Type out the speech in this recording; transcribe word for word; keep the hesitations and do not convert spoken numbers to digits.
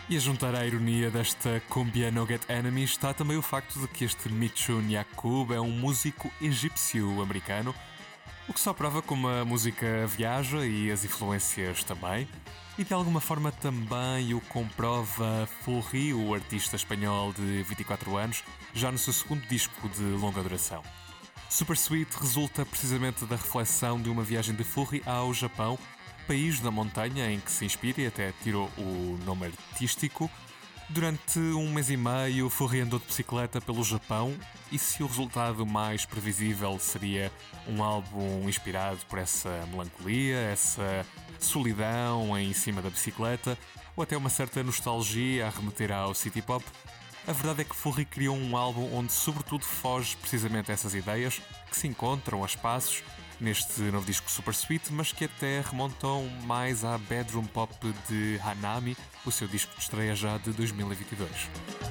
E a juntar à ironia desta cumbia No Get Enemy está também o facto de que este Michun Yakub é um músico egípcio-americano, o que só prova como a música viaja e as influências também, e de alguma forma também o comprova Furry, o artista espanhol de vinte e quatro anos, já no seu segundo disco de longa duração. Super Sweet resulta precisamente da reflexão de uma viagem de Furry ao Japão, país da montanha em que se inspira e até tirou o nome artístico. Durante um mês e meio, Furry andou de bicicleta pelo Japão, e se o resultado mais previsível seria um álbum inspirado por essa melancolia, essa solidão em cima da bicicleta, ou até uma certa nostalgia a remeter ao city pop, a verdade é que Furry criou um álbum onde sobretudo foge precisamente a essas ideias que se encontram a espaços neste novo disco Super Sweet, mas que até remontam mais à bedroom pop de Hanami, o seu disco de estreia já de dois mil e vinte e dois.